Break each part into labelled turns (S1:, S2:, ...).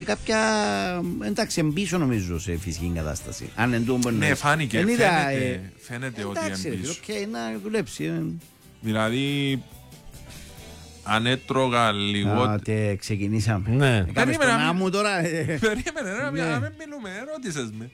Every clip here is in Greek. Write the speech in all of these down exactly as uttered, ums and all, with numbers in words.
S1: κάποια. Εντάξει, εμπίσω νομίζω σε φυσική κατάσταση. Αν εντούμπον.
S2: Ναι, φάνηκε.
S1: Εν είδα,
S2: Φαίνεται,
S1: ε,
S2: φαίνεται ότι
S1: εντάξει, ρε,
S2: εμπίσω.
S1: οκ, να δουλέψει. ε.
S2: Δηλαδή, αν έτρωγα λιγότερο.
S1: Α, τε, ξεκινήσαμε.
S3: Ναι.
S1: Έκαμε
S2: Περίμενα,
S1: στον
S2: μην-
S1: άμμο τώρα. ε.
S2: Περίμενε, ρε,
S1: Ναι.
S2: να μην μιλούμε, ρώτησες με.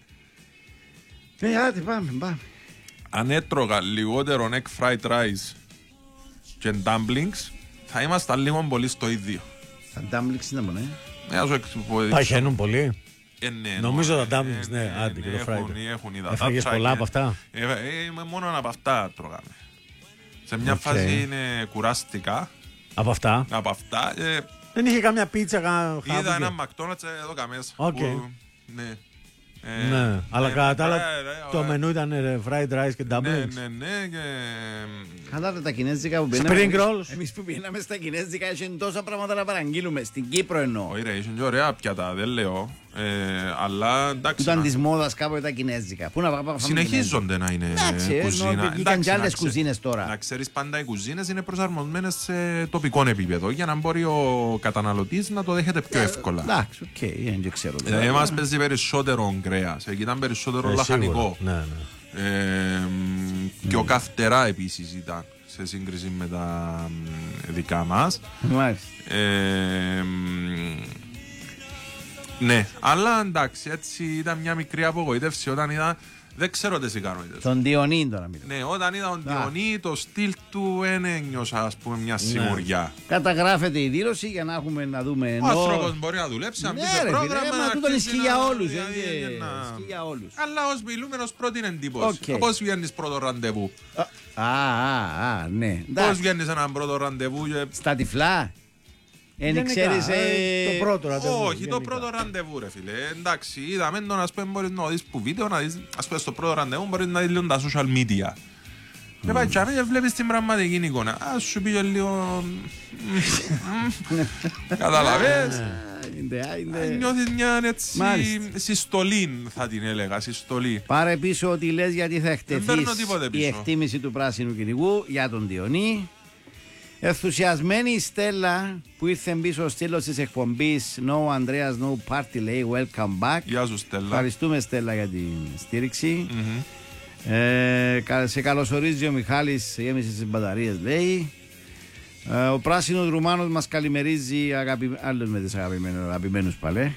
S1: Ε, άντε, πάμε, πάμε.
S2: Αν έτρωγα λιγότερο egg fried rice και dumplings, θα ήμασταν λίγο πολύ στο ίδιο.
S1: Τα ντάμπλιξ είναι μόνο, ε.
S2: Ε, ας σου εξυποδείξω.
S3: Παχαίνουν πολύ.
S2: Ε, ναι,
S3: Νομίζω
S2: ναι,
S3: τα dumplings,
S2: ε,
S3: ναι, άντε, και το
S2: έχουν,
S3: fried.
S2: έχουν υδατά
S3: Έφαγες
S2: τσάκια.
S3: πολλά από αυτά?
S2: Ε, ε, ε, μόνο από αυτά τρώγαμε. Σε μια
S3: Οκ.
S2: φάση είναι κουράστηκα
S3: Από αυτά.
S2: από αυτά. Ε,
S3: Δεν είχε καμιά πίτσα, κα...
S2: είδα
S3: χάπηκε.
S2: ένα McDonald's εδώ καμές.
S3: Οκ.
S2: που- Ναι. Ε,
S3: Ναι, αλλά
S2: ε,
S3: κατά τα άλλα
S2: ε, ε,
S3: το
S2: ε,
S3: μενού ήταν ε, fried rice και
S2: Ναι,
S3: dumplings.
S2: ναι, ναι. Και...
S1: Καλά τα κινέζικα που
S3: Spring
S1: πήγαμε.
S3: rolls.
S1: Εμείς που πήγαμε στα κινέζικα είχαν τόσα πράγματα να παραγγείλουμε. Στην Κύπρο εννοώ.
S2: Όχι ρε, ήσουν και ωραία πιάτα, δεν λέω. Ε, αλλά εντάξει.
S1: Ήταν
S2: να-
S1: της μόδας κάποτε τα κινέζικα. Πού να πάμε να φάμε
S2: Συνεχίζονται να είναι
S1: Εντάξει, ε,
S2: κουζίνα.
S1: ενώ βγήκαν
S2: Εντάξει,
S1: και άλλες
S2: να ξε-
S1: κουζίνες τώρα.
S2: Να ξέρεις, πάντα οι κουζίνες είναι προσαρμοσμένες σε τοπικό επίπεδο για να μπορεί ο καταναλωτής να το δέχεται πιο εύκολα.
S1: Εντάξει, οκ, δεν το ξέρω.
S2: Ε, Εμάς παίζει περισσότερο κρέας, εκεί ήταν περισσότερο
S3: Ε,
S2: λαχανικό.
S3: σίγουρα. Ναι, ναι.
S2: Ε, μ, και ο καυτερά επίσης ήταν σε σύγκριση με τα μ, δικά μας.
S1: Μάλιστα.
S2: Ε, μ, ναι, αλλά εντάξει, έτσι ήταν μια μικρή απογοήτευση όταν είδα. Δεν ξέρω τι ικανότητες.
S1: Τον Διονύν τώρα μιλώ.
S2: Ναι, όταν είδα τον Διονύ, το στυλ του δεν ένιωσα, ας πούμε, μια σιγουριά.
S1: Καταγράφεται η δήλωση για να έχουμε να δούμε.
S2: Ο
S1: ενώ-
S2: άνθρωπος μπορεί να δουλέψει, να μπει
S1: Ναι,
S2: σε
S1: ρε φίλε,
S2: πρόγραμμα.
S1: μα
S2: να
S1: τούτον
S2: αρχίσει
S1: ισχύει
S2: να-
S1: για όλους.
S2: δηλαδή,
S1: ε,
S2: για να-
S1: Ισχύει για όλους.
S2: Αλλά ως μιλούμενος ως πρώτη εντύπωση.
S1: Οκ.
S2: Πώς βγαίνεις πρώτο ραντεβού.
S1: Α, α, α, ναι.
S2: Πώς
S1: Εντάξει.
S2: βγαίνεις έναν πρώτο ραντεβού. και-
S1: Στα τυφλά. Εν
S3: Γενικά,
S1: ξέρεις.
S3: ε,
S1: ε,
S3: Το πρώτο ραντεβού.
S2: Όχι, το
S3: γενικά.
S2: πρώτο ραντεβού, ρε φίλε. Εντάξει, είδαμε τον, ας πούμε, μπορείς να δεις που βίντεο, να δεις, ας πούμε, στο πρώτο ραντεβού μπορείς να δεις λίγο τα social media. Και πάει και και βλέπεις την πραγματική εικόνα. Ας σου πει και λίγο... Καταλαβες.
S1: άιντε, άιντε.
S2: Νιώθεις μια έτσι
S1: Μάλιστα.
S2: συστολή, θα την έλεγα, συστολή.
S1: Πάρε πίσω ό,τι λες γιατί θα
S2: παίρνω
S1: εκτεθείς
S2: τίποτε
S1: η
S2: πίσω.
S1: εκτίμηση του πράσινου κυνηγού για τον Διονύ. Ενθουσιασμένη η Στέλλα που ήρθε πίσω ο στήλος της εκπομπής No Andreas No Party λέει welcome back.
S2: Γεια σου, Στέλλα.
S1: Ευχαριστούμε Στέλλα για την στήριξη.
S2: Μμμ.
S1: Ε, κα- σε καλωσορίζει ο Μιχάλης, γέμισε τις μπαταρίες λέει. Ε, ο πράσινος Ρουμάνος μας καλημερίζει, αγαπη... άλλος με τις αγαπημένους, αγαπημένους παλέ.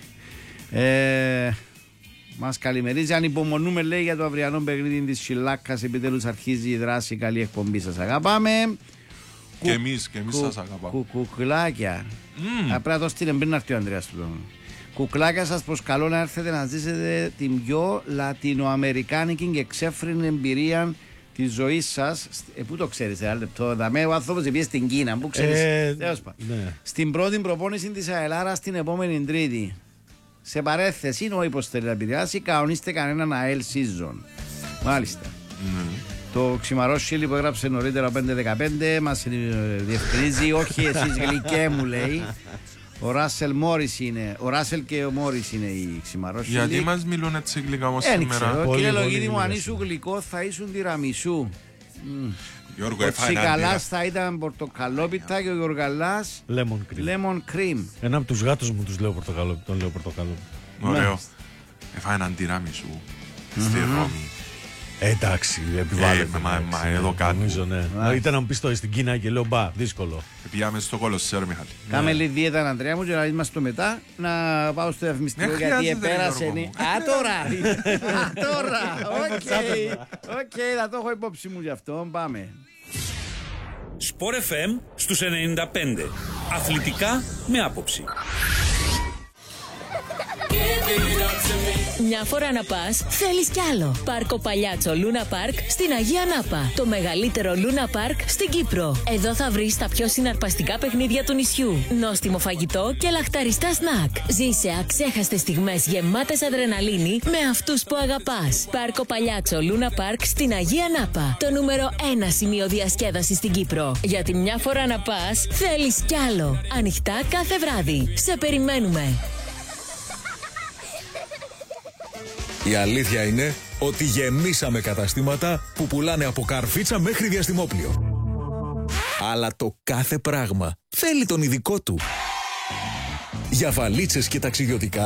S1: Ε, μας καλημερίζει, ανυπομονούμε λέει για το αυριανό παιχνίδι της Σιλάκας, επιτέλους αρχίζει η δράση, καλή εκπομπή σας αγαπάμε.
S2: Και εμείς, και εμείς
S1: Κου-
S2: σας αγαπάμε.
S1: κου- Κουκλάκια.
S2: Μμμ.
S1: Απλά το στείλε πριν να έρθει ο Ανδρέας του λόγου. Κουκλάκια, σας προσκαλώ να έρθετε να ζήσετε την πιο λατινοαμερικάνικη και εξέφρινη εμπειρία τη ζωή σα. Ε, πού το ξέρει, ένα λεπτό. Δαμέ, ο άνθρωπο πήγε στην Κίνα. Πού ξέρει.
S3: Ε, ναι.
S1: Στην πρώτη προπόνηση τη Αελάρα την επόμενη Τρίτη. Σε παρέθεση, ο υποστέλει να επηρεάσει, κανονίστε κανέναν ΑΕΛ season. Μάλιστα.
S2: Ναι.
S1: Το ξημαρόσχυλι που έγραψε νωρίτερα πέντε δεκαπέντε μας ε, διευκρινίζει, όχι εσείς γλυκέ μου λέει. Ο Ράσελ Μόρις είναι, ο Ράσελ και ο Μόρις είναι οι ξημαρόσχυλοι.
S2: Γιατί μας μιλούν έτσι γλυκά όμως
S1: Δεν
S2: σήμερα.
S1: ξέρω,
S3: Πολύ,
S1: κύριε
S3: πολύ
S1: Λογίδη μου, αν
S3: γλυκά.
S1: ήσουν γλυκό θα ήσουν τυραμισού.
S2: Γιώργο,
S1: Ο
S2: έφαγε ένα
S1: Τσικαλάς
S2: αντίρα.
S1: θα ήταν πορτοκαλόπιτα και ο Γιωργαλάς
S3: Lemon cream.
S1: lemon cream.
S3: Ένα από τους γάτους μου τους λέω πορτοκαλό, τον λέω πορτοκαλό.
S2: Ωραίο. Έφαγε έναν τυράμισου στη Ρώμη.
S3: Ε, εντάξει, επιβάλλεται.
S2: Ε, μα-
S3: εντάξει,
S2: μα εδώ κάτω.
S3: Νομίζω, ναι.
S1: Μάλιστα.
S3: Ήταν να μου πεις το στην Κίνα και λέω μπα, δύσκολο.
S2: Πήγαμε στο Κολοσσέο, Μιχάλη.
S1: Κάμε λίγη δίαιτα, Ανδρέα μου, και να είμαστε μετά να πάω στο διαφημιστικό
S2: Δεν
S1: γιατί
S2: χρειάζεται,
S1: επέρασε.
S2: Γιώργο
S1: ναι.
S2: μου.
S1: Α, τώρα! Α, τώρα! Οκ, οκ, θα το έχω υπόψη μου γι' αυτό. Πάμε.
S4: Sport εφ εμ στους ενενήντα πέντε. Αθλητικά με άποψη.
S5: Μια φορά να πας, θέλεις κι άλλο. Πάρκο Παλιάτσο Λούνα Πάρκ στην Αγία Νάπα. Το μεγαλύτερο Λούνα Πάρκ στην Κύπρο. Εδώ θα βρεις τα πιο συναρπαστικά παιχνίδια του νησιού. Νόστιμο φαγητό και λαχταριστά σνακ. Ζήσε αξέχαστες στιγμές γεμάτες αδρεναλίνη με αυτούς που αγαπάς. Πάρκο Παλιάτσο Λούνα Πάρκ στην Αγία Νάπα. Το νούμερο ένα σημείο διασκέδασης στην Κύπρο. Γιατί μια φορά να πας, θέλεις κι άλλο. Ανοιχτά κάθε βράδυ. Σε περιμένουμε.
S6: Η αλήθεια είναι ότι γεμίσαμε καταστήματα που πουλάνε από καρφίτσα μέχρι διαστημόπλιο. Αλλά το κάθε πράγμα θέλει τον ειδικό του. Για βαλίτσες και ταξιδιωτικά